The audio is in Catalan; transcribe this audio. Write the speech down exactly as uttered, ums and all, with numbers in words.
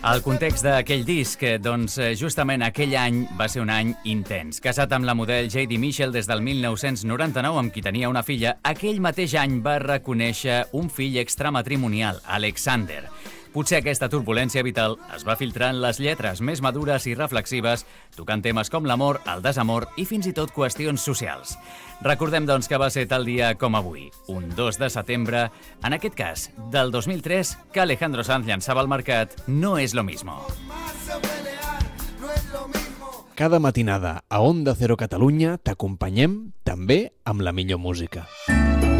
El context d'aquell disc, doncs justament aquell any va ser un any intens. Casat amb la model J D Mitchell des del mil nou-cents noranta-nou, amb qui tenia una filla, aquell mateix any va reconèixer un fill extramatrimonial, Alexander. Potser aquesta turbulència vital es va filtrar en les lletres més madures i reflexives, tocant temes com l'amor, el desamor i fins i tot qüestions socials. Recordem, doncs, que va ser tal dia com avui, un dos de setembre, en aquest cas, del dos mil tres, que Alejandro Sanz llançava al mercat No es lo mismo. Cada matinada a Onda Cero Catalunya t'acompanyem també amb la millor música.